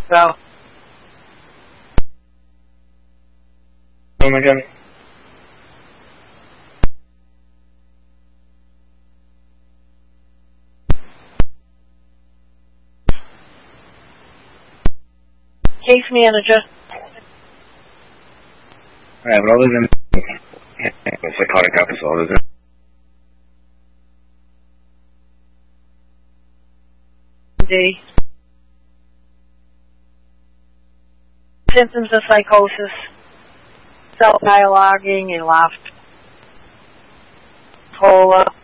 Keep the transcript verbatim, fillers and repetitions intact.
So. Oh my god. Case manager. Alright, but other than psychotic episodes, D. Symptoms of psychosis, self-dialoguing, and lost, bipolar,